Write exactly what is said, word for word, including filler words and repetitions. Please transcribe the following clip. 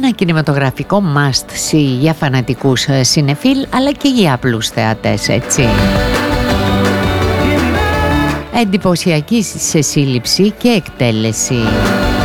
Ένα κινηματογραφικό must see για φανατικούς σινεφίλ, αλλά και για απλούς θεατές, έτσι. Εντυπωσιακή σε σύλληψη και εκτέλεση.